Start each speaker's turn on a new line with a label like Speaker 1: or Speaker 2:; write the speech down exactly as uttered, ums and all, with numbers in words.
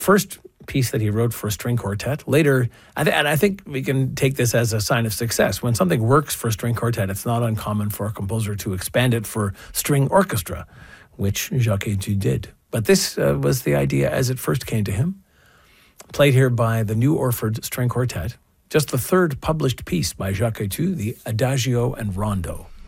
Speaker 1: first piece that he wrote for a string quartet. Later, I th- and I think we can take this as a sign of success. When something works for a string quartet, it's not uncommon for a composer to expand it for string orchestra, which Jacques Etu did. But this uh, was the idea as it first came to him, played here by the New Orford String Quartet, just the third published piece by Jacques Etu, the Adagio and Rondo.